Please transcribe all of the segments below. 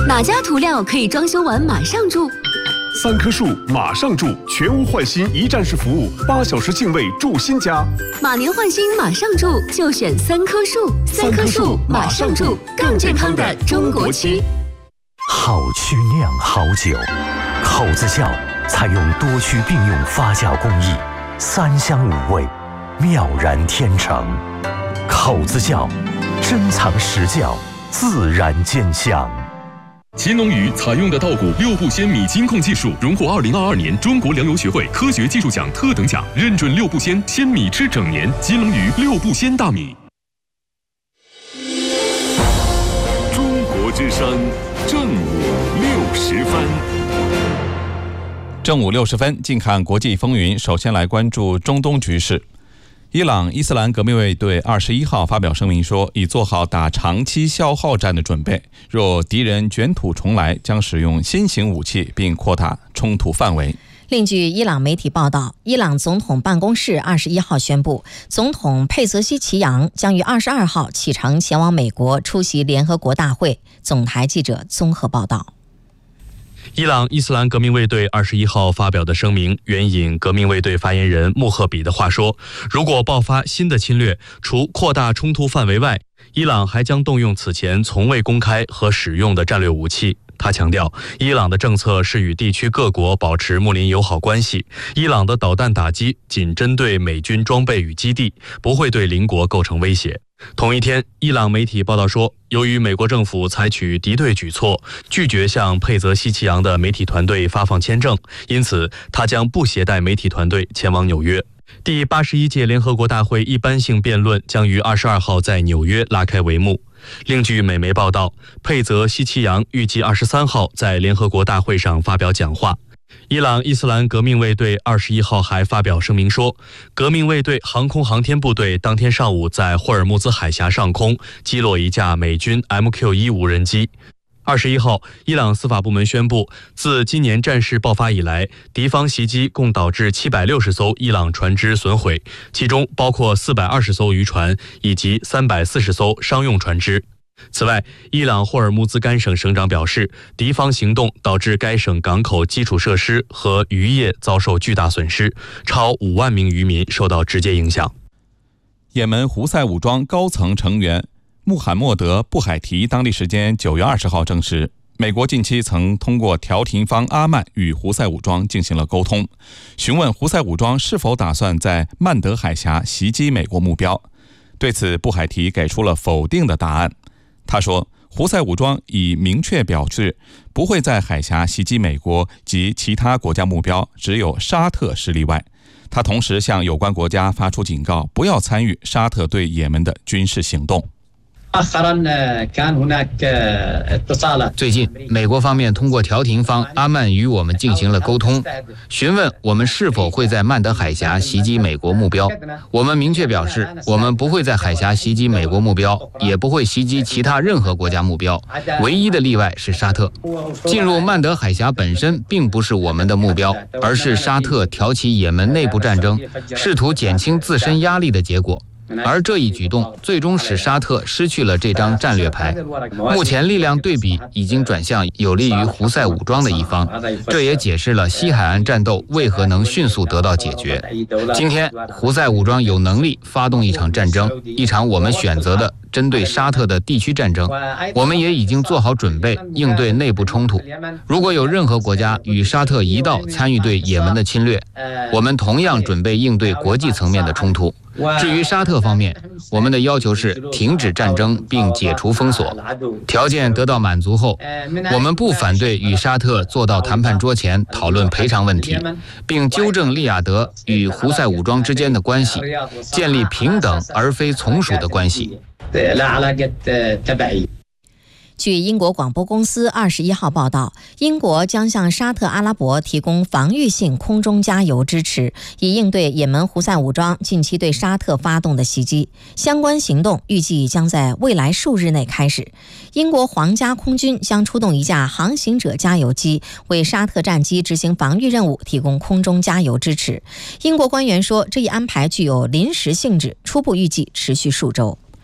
哪家涂料可以装修完马上住 ？3棵树马上住，全屋换新一站式服务，8小时净位住新家。 马年换新马上住，就选3棵树。3棵树马上住，更健康的中国区。 好曲酿好酒，口子窖采用多区并用发酵工艺，3香5味，妙然天成。口子窖，珍藏实窖，自然见香。 乾隆鱼采用的稻谷6步鲜米金控技术，荣获2022年中国粮油学会科学技术奖特等奖，认准6步鲜米吃整年。乾隆鱼6步鲜大米。 中国之声，正午60分。 正午60分，近看国际风云。首先来关注中东局势。伊朗伊斯兰革命卫队21号发表声明说，已做好打长期消耗战的准备，若敌人卷土重来，将使用新型武器并扩大冲突范围。 另据伊朗媒体报道，伊朗总统办公室21号宣布，总统佩泽西奇扬将于22号启程前往美国出席联合国大会。总台记者综合报道。 伊朗伊斯兰革命卫队21号发表的声明援引革命卫队发言人穆赫比的话说，如果爆发新的侵略，除扩大冲突范围外，伊朗还将动用此前从未公开和使用的战略武器。他强调，伊朗的政策是与地区各国保持睦邻友好关系，伊朗的导弹打击仅针对美军装备与基地，不会对邻国构成威胁。同一天，伊朗媒体报道说，由于美国政府采取敌对举措，拒绝向佩泽西奇扬的媒体团队发放签证，因此他将不携带媒体团队前往纽约。第81届联合国大会一般性辩论将于22号在纽约拉开帷幕。另据美媒报道，佩泽西奇扬预计23号在联合国大会上发表讲话。伊朗伊斯兰革命卫队21号还发表声明说，革命卫队航空航天部队当天上午在霍尔木兹海峡上空击落一架美军 MQ-1 无人机。21号，伊朗司法部门宣布，自今年战事爆发以来，敌方袭击共导致760艘伊朗船只损毁，其中包括420艘渔船以及340艘商用船只。此外，伊朗霍尔木兹干省省长表示，敌方行动导致该省港口基础设施和渔业遭受巨大损失，超5万名渔民受到直接影响。 也门胡塞武装高层成员穆罕默德·布海提当地时间9月20号证实，美国近期曾通过调停方阿曼与胡塞武装进行了沟通，询问胡塞武装是否打算在曼德海峡袭击美国目标。对此，布海提给出了否定的答案。他说，胡塞武装已明确表示不会在海峡袭击美国及其他国家目标，只有沙特是例外。他同时向有关国家发出警告，不要参与沙特对也门的军事行动。 最近，美国方面通过调停方阿曼与我们进行了沟通，询问我们是否会在曼德海峡袭击美国目标。我们明确表示，我们不会在海峡袭击美国目标，也不会袭击其他任何国家目标，唯一的例外是沙特。进入曼德海峡本身并不是我们的目标，而是沙特挑起也门内部战争，试图减轻自身压力的结果。而这一举动最终使沙特失去了这张战略牌。目前力量对比已经转向有利于胡塞武装的一方，这也解释了西海岸战斗为何能迅速得到解决。今天，胡塞武装有能力发动一场战争，一场我们选择的针对沙特的地区战争。我们也已经做好准备应对内部冲突。如果有任何国家与沙特一道参与对也门的侵略，我们同样准备应对国际层面的冲突。至于沙特方面，我们的要求是停止战争并解除封锁。条件得到满足后，我们不反对与沙特坐到谈判桌前讨论赔偿问题，并纠正利雅得与胡塞武装之间的关系，建立平等而非从属的关系。 据英国广播公司21号报道，英国将向沙特阿拉伯提供防御性空中加油支持，以应对也门胡塞武装近期对沙特发动的袭击。相关行动预计将在未来数日内开始。英国皇家空军将出动一架航行者加油机，为沙特战机执行防御任务提供空中加油支持。英国官员说，这一安排具有临时性质，初步预计持续数周。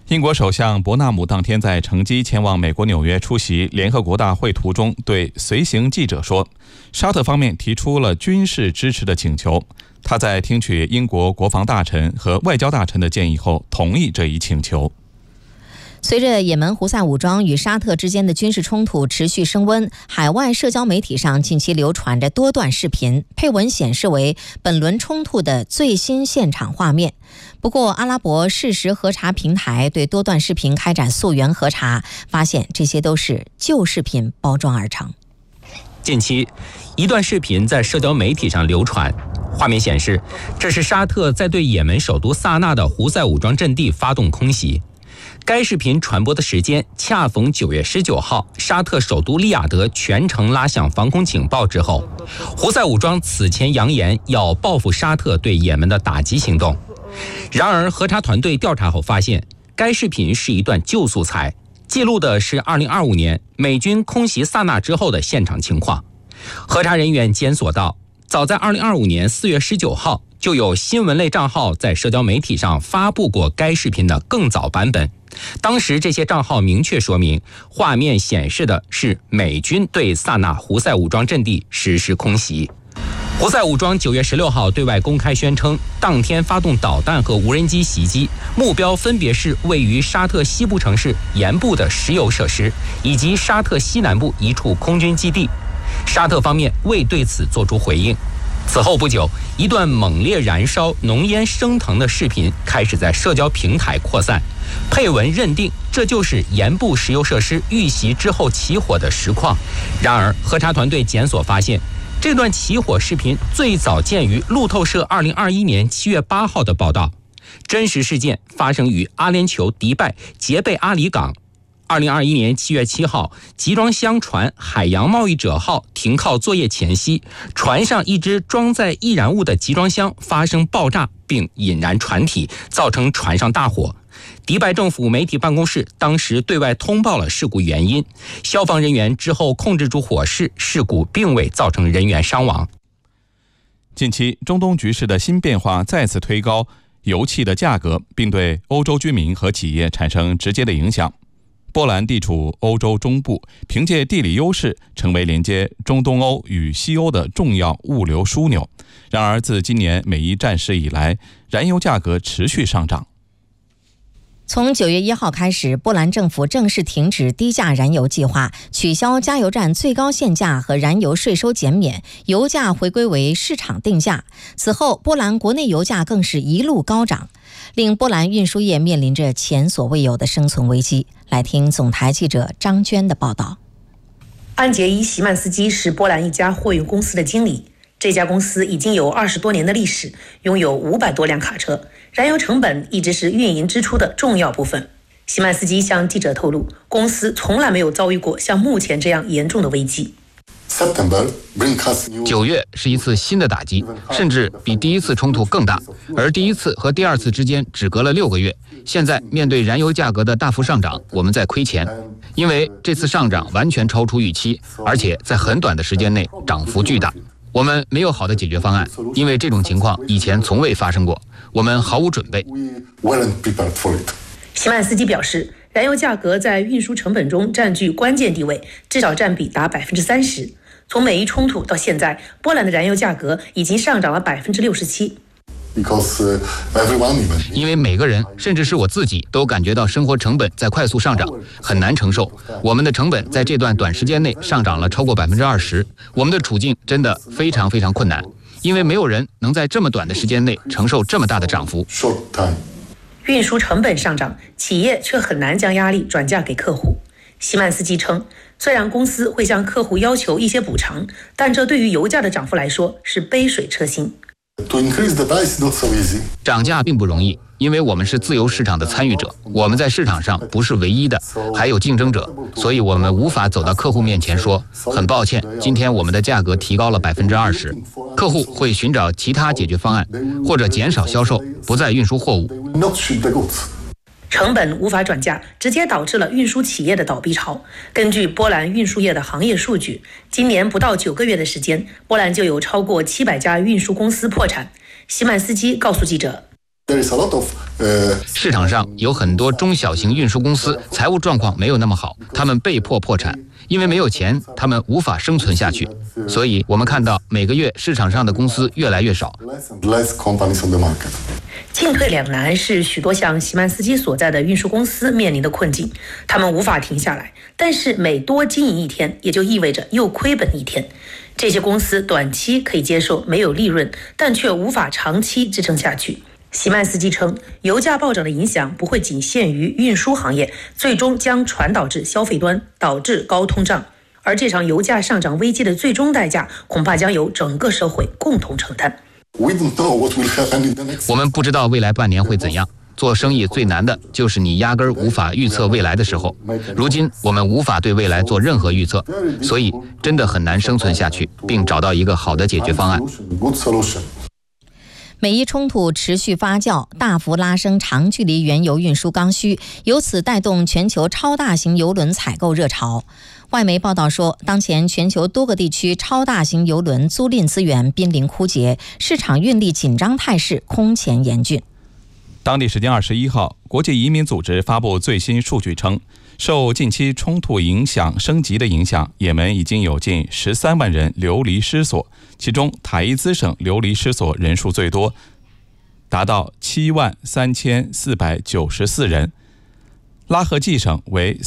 英国首相伯纳姆当天在乘机前往美国纽约出席联合国大会途中，对随行记者说，沙特方面提出了军事支持的请求。他在听取英国国防大臣和外交大臣的建议后，同意这一请求。 随着也门胡塞武装与沙特之间的军事冲突持续升温，海外社交媒体上近期流传着多段视频，配文显示为本轮冲突的最新现场画面。不过，阿拉伯事实核查平台对多段视频开展溯源核查，发现这些都是旧视频包装而成。 近期，一段视频在社交媒体上流传，画面显示，这是沙特在对也门首都萨那的胡塞武装阵地发动空袭。该视频传播的时间恰逢9月19号，沙特首都利雅得全城拉响防空警报之后，胡塞武装此前扬言要报复沙特对也门的打击行动。然而，核查团队调查后发现，该视频是一段旧素材，记录的是2025年美军空袭萨那之后的现场情况。核查人员检索到，早在2025年4月19号，就有新闻类账号在社交媒体上发布过该视频的更早版本。当时这些账号明确说明，画面显示的是美军对萨那胡塞武装阵地实施空袭。胡塞武装9月16号对外公开宣称，当天发动导弹和无人机袭击，目标分别是位于沙特西部城市盐部的石油设施，以及沙特西南部一处空军基地。沙特方面未对此作出回应。此后不久，一段猛烈燃烧、浓烟升腾的视频开始在社交平台扩散，配文认定这就是盐部石油设施遇袭之后起火的实况。然而，核查团队检索发现，这段起火视频最早见于路透社2021年7月8号的报道，真实事件发生于阿联酋迪拜杰贝阿里港。2021年7月7号，集装箱船海洋贸易者号停靠作业前夕，船上一只装载易燃物的集装箱发生爆炸并引燃船体，造成船上大火。迪拜政府媒体办公室当时对外通报了事故原因，消防人员之后控制住火势，事故并未造成人员伤亡。 近期，中东局势的新变化再次推高油气的价格，并对欧洲居民和企业产生直接的影响。波兰地处欧洲中部，凭借地理优势，成为连接中东欧与西欧的重要物流枢纽。然而，自今年美伊战事以来，燃油价格持续上涨。 从9月1号开始，波兰政府正式停止低价燃油计划，取消加油站最高限价和燃油税收减免，油价回归为市场定价。此后，波兰国内油价更是一路高涨，令波兰运输业面临着前所未有的生存危机。来听总台记者张娟的报道。 安杰伊·席曼斯基是波兰一家货运公司的经理，这家公司已经有20多年的历史，拥有500多辆卡车，燃油成本一直是运营支出的重要部分。席曼斯基向记者透露，公司从来没有遭遇过像目前这样严重的危机。 9月是一次新的打击，甚至比第一次冲突更大，而第一次和第二次之间只隔了6个月。现在面对燃油价格的大幅上涨，我们在亏钱，因为这次上涨完全超出预期，而且在很短的时间内涨幅巨大。我们没有好的解决方案，因为这种情况以前从未发生过，我们毫无准备。 席曼斯基表示，燃油价格在运输成本中占据关键地位，至少占比达30%。从美伊冲突到现在，波兰的燃油价格已经上涨了67%。 因为每个人，甚至是我自己，都感觉到生活成本在快速上涨，很难承受。我们的成本在这段短时间内上涨了超过20%，我们的处境真的非常非常困难，因为没有人能在这么短的时间内承受这么大的涨幅。 运输成本上涨，企业却很难将压力转嫁给客户。席曼斯基称，虽然公司会向客户要求一些补偿，但这对于油价的涨幅来说是杯水车薪。 涨价并不容易，因为我们是自由市场的参与者，我们在市场上不是唯一的，还有竞争者，所以我们无法走到客户面前说，很抱歉，今天我们的价格提高了20%。客户会寻找其他解决方案，或者减少销售，不再运输货物。 成本无法转嫁，直接导致了运输企业的倒闭潮。根据波兰运输业的行业数据，今年不到9个月的时间，波兰就有超过700家运输公司破产。席曼斯基告诉记者， 市场上有很多中小型运输公司财务状况没有那么好，他们被迫破产，因为没有钱，他们无法生存下去。所以我们看到每个月市场上的公司越来越少。 进退两难是许多像席曼斯基所在的运输公司面临的困境，他们无法停下来，但是每多经营一天，也就意味着又亏本一天。这些公司短期可以接受没有利润，但却无法长期支撑下去。席曼斯基称，油价暴涨的影响不会仅限于运输行业，最终将传导至消费端，导致高通胀。而这场油价上涨危机的最终代价，恐怕将由整个社会共同承担。 我们不知道未来半年会怎样。做生意最难的就是你压根儿无法预测未来的时候。如今我们无法对未来做任何预测，所以真的很难生存下去，并找到一个好的解决方案。 美伊冲突持续发酵，大幅拉升长距离原油运输刚需，由此带动全球超大型邮轮采购热潮。外媒报道说，当前全球多个地区超大型邮轮租赁资源濒临枯竭，市场运力紧张态势空前严峻。 当地时间21号，国际移民组织发布最新数据称，受近期冲突升级的影响，也门已经有近13万人流离失所，其中塔伊兹省流离失所人数最多，达到73494人，拉合济省为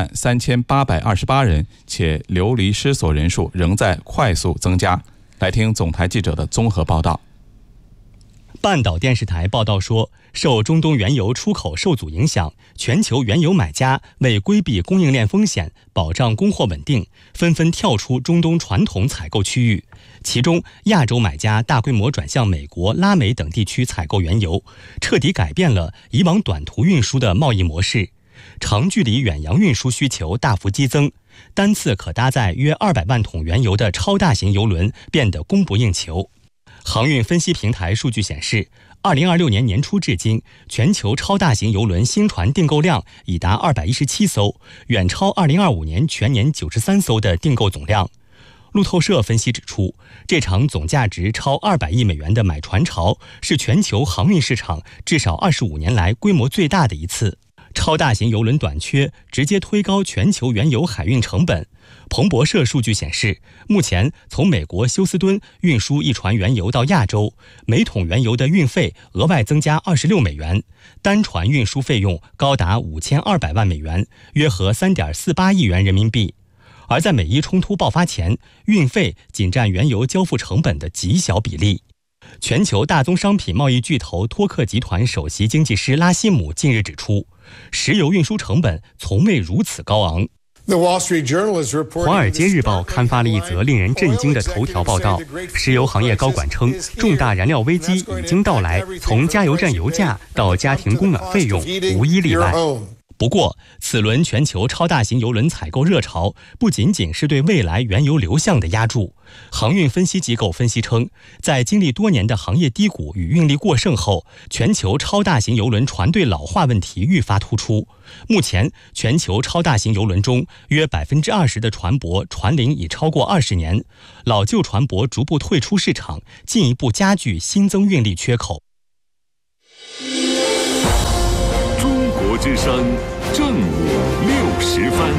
33828人，且流离失所人数仍在快速增加。来听总台记者的综合报道。 半岛电视台报道说，受中东原油出口受阻影响，全球原油买家为规避供应链风险，保障供货稳定，纷纷跳出中东传统采购区域。其中，亚洲买家大规模转向美国、拉美等地区采购原油，彻底改变了以往短途运输的贸易模式。长距离远洋运输需求大幅激增，单次可搭载约200万桶原油的超大型邮轮变得供不应求。航运分析平台数据显示，2026年年初至今，全球超大型邮轮新船订购量已达217艘，远超2025年全年93艘的订购总量。路透社分析指出，这场总价值超200亿美元的买船潮是全球航运市场至少25年来规模最大的一次。超大型邮轮短缺直接推高全球原油海运成本。彭博社数据显示，目前从美国休斯敦运输一船原油到亚洲，每桶原油的运费额外增加26美元，单船运输费用高达5200万美元，约合3.48亿元人民币。而在美伊冲突爆发前，运费仅占原油交付成本的极小比例。全球大宗商品贸易巨头托克集团首席经济师拉希姆近日指出，石油运输成本从未如此高昂。华尔街日报刊发了一则令人震惊的头条报道，石油行业高管称，重大燃料危机已经到来，从加油站油价到家庭供暖费用，无一例外。不过，此轮全球超大型邮轮采购热潮不仅仅是对未来原油流向的压注。航运分析机构分析称，在经历多年的行业低谷与运力过剩后，全球超大型邮轮船队老化问题愈发突出。目前，全球超大型邮轮中，约20%的船舶船龄已超过20年，老旧船舶逐步退出市场，进一步加剧新增运力缺口。 中国之声正午60分。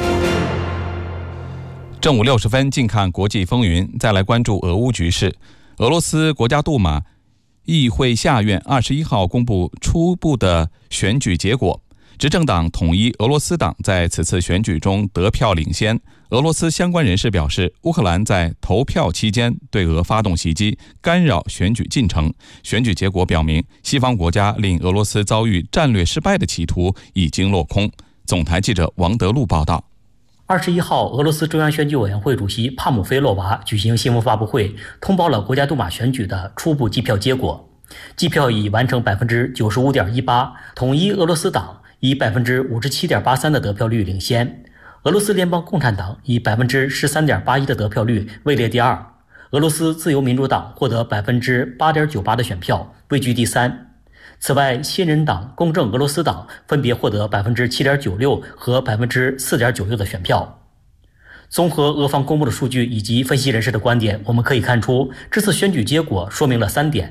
正午60分，近看国际风云，再来关注俄乌局势。俄罗斯国家杜马议会下院21号公布初步的选举结果，执政党统一俄罗斯党在此次选举中得票领先。俄罗斯相关人士表示，乌克兰在投票期间对俄发动袭击，干扰选举进程。选举结果表明，西方国家令俄罗斯遭遇战略失败的企图已经落空。总台记者王德禄报道。 21号，俄罗斯中央选举委员会主席帕姆菲洛娃举行新闻发布会，通报了国家杜马选举的初步计票结果。计票已完成 95.18%， 统一俄罗斯党以 57.83% 的得票率领先，俄罗斯联邦共产党以 13.81% 的得票率位列第二，俄罗斯自由民主党获得 8.98% 的选票，位居第三。此外，新人党、公正俄罗斯党分别获得 7.96% 和 4.96% 的选票。综合俄方公布的数据以及分析人士的观点，我们可以看出，这次选举结果说明了3点：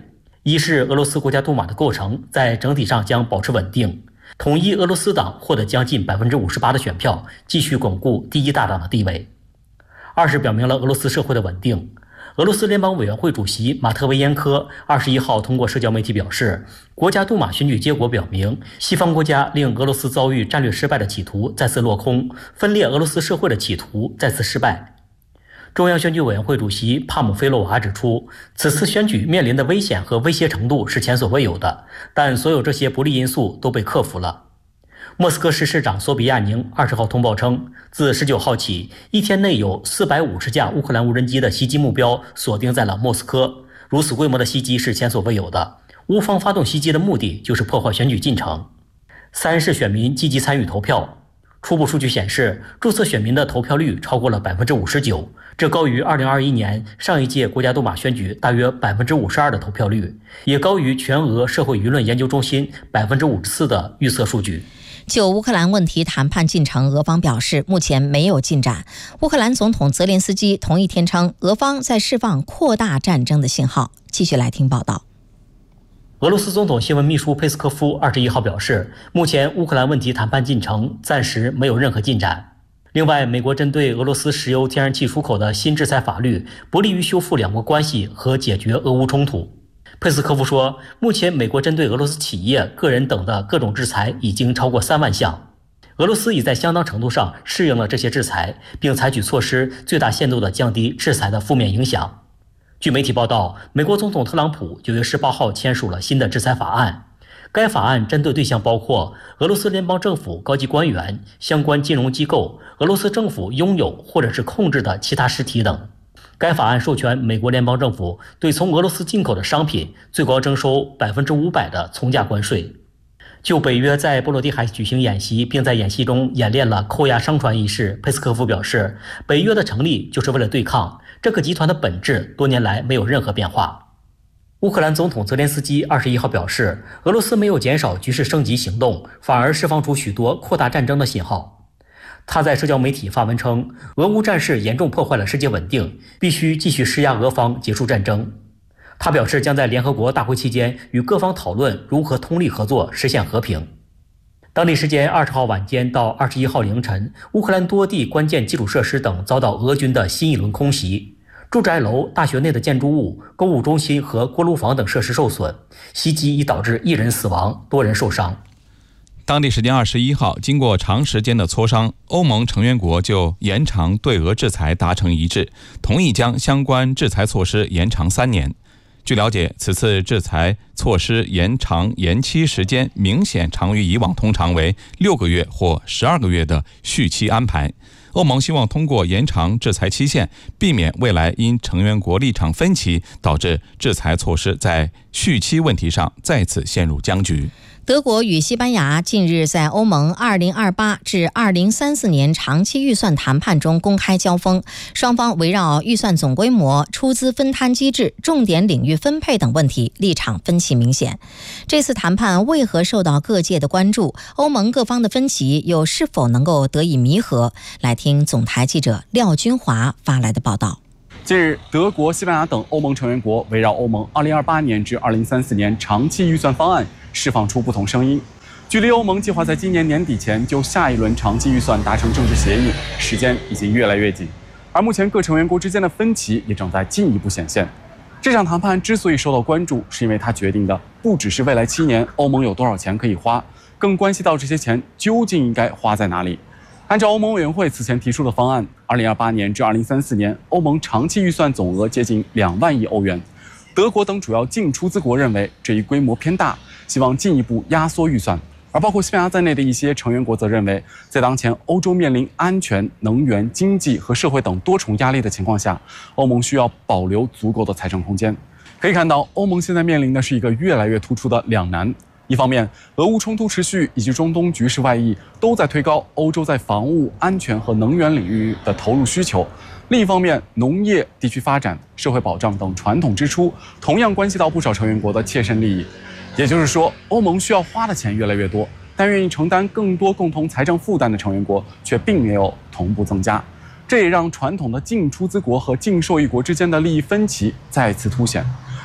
一是俄罗斯国家杜马的构成在整体上将保持稳定，统一俄罗斯党获得将近58%的选票，继续巩固第一大党的地位。二是表明了俄罗斯社会的稳定。俄罗斯联邦委员会主席马特维延科21号通过社交媒体表示，国家杜马选举结果表明，西方国家令俄罗斯遭遇战略失败的企图再次落空，分裂俄罗斯社会的企图再次失败。中央选举委员会主席帕姆菲洛娃指出，此次选举面临的危险和威胁程度是前所未有的，但所有这些不利因素都被克服了。莫斯科市市长索比亚宁20号通报称，自19号起，一天内有450架乌克兰无人机的袭击目标锁定在了莫斯科。如此规模的袭击是前所未有的。乌方发动袭击的目的就是破坏选举进程。三是选民积极参与投票。初步数据显示，注册选民的投票率超过了59%，这高于2021年上一届国家杜马选举大约52%的投票率，也高于全俄社会舆论研究中心54%的预测数据。 就乌克兰问题谈判进程，俄方表示目前没有进展。乌克兰总统泽连斯基同一天称，俄方在释放扩大战争的信号。继续来听报道。 俄罗斯总统新闻秘书佩斯科夫21号表示，目前乌克兰问题谈判进程暂时没有任何进展。另外，美国针对俄罗斯石油天然气出口的新制裁法律不利于修复两国关系和解决俄乌冲突。佩斯科夫说，目前美国针对俄罗斯企业、个人等的各种制裁已经超过3万项。俄罗斯已在相当程度上适应了这些制裁，并采取措施最大限度地降低制裁的负面影响。据媒体报道，美国总统特朗普9月18号签署了新的制裁法案。该法案针对对象包括俄罗斯联邦政府高级官员、相关金融机构、俄罗斯政府拥有或者是控制的其他实体等。该法案授权美国联邦政府对从俄罗斯进口的商品最高征收500%的从价关税。就北约在波罗的海举行演习，并在演习中演练了扣押商船一事，佩斯科夫表示，北约的成立就是为了对抗这个集团的本质，多年来没有任何变化。乌克兰总统泽连斯基21号表示，俄罗斯没有减少局势升级行动，反而释放出许多扩大战争的信号。他在社交媒体发文称，俄乌战事严重破坏了世界稳定，必须继续施压俄方结束战争。他表示将在联合国大会期间与各方讨论如何通力合作实现和平。当地时间20号晚间到21号凌晨，乌克兰多地关键基础设施等遭到俄军的新一轮空袭，住宅楼、大学内的建筑物、购物中心和锅炉房等设施受损，袭击已导致1人死亡，多人受伤。 当地时间21号，经过长时间的磋商，欧盟成员国就延长对俄制裁达成一致，同意将相关制裁措施延长3年。据了解，此次制裁措施延期时间明显长于以往通常为6个月或12个月的续期安排。欧盟希望通过延长制裁期限，避免未来因成员国立场分歧导致制裁措施在续期问题上再次陷入僵局。 德国与西班牙近日在欧盟2028至2034年长期预算谈判中公开交锋，双方围绕预算总规模、出资分摊机制、重点领域分配等问题立场分歧明显。这次谈判为何受到各界的关注？欧盟各方的分歧又是否能够得以弥合？来听总台记者廖军华发来的报道。 近日，德国、西班牙等欧盟成员国围绕欧盟2028年至2034年长期预算方案释放出不同声音。距离欧盟计划在今年年底前就下一轮长期预算达成政治协议，时间已经越来越紧。而目前各成员国之间的分歧也正在进一步显现。这场谈判之所以受到关注，是因为它决定的不只是未来7年欧盟有多少钱可以花，更关系到这些钱究竟应该花在哪里。按照欧盟委员会此前提出的方案，2028年至2034年，欧盟长期预算总额接近2万亿欧元。德国等主要净出资国认为这一规模偏大，希望进一步压缩预算。而包括西班牙在内的一些成员国则认为，在当前欧洲面临安全、能源、经济和社会等多重压力的情况下，欧盟需要保留足够的财政空间。可以看到，欧盟现在面临的是一个越来越突出的两难。一方面，俄乌冲突持续以及中东局势外溢都在推高欧洲在防务、安全和能源领域的投入需求；另一方面，农业、地区发展、社会保障等传统支出同样关系到不少成员国的切身利益。也就是说，欧盟需要花的钱越来越多，但愿意承担更多共同财政负担的成员国却并没有同步增加。这也让传统的净出资国和净受益国之间的利益分歧再次凸显。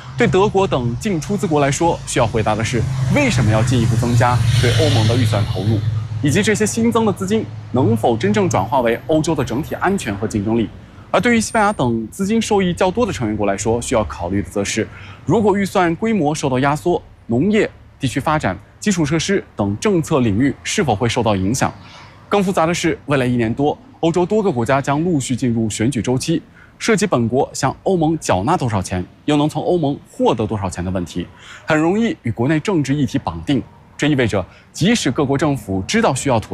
对德国等净出资国来说，需要回答的是为什么要进一步增加对欧盟的预算投入，以及这些新增的资金能否真正转化为欧洲的整体安全和竞争力。而对于西班牙等资金受益较多的成员国来说，需要考虑的则是，如果预算规模受到压缩，农业、地区发展、基础设施等政策领域是否会受到影响。更复杂的是，未来1年多，欧洲多个国家将陆续进入选举周期，涉及本国向欧盟缴纳多少钱，又能从欧盟获得多少钱的问题，很容易与国内政治议题绑定。这意味着，即使各国政府知道需要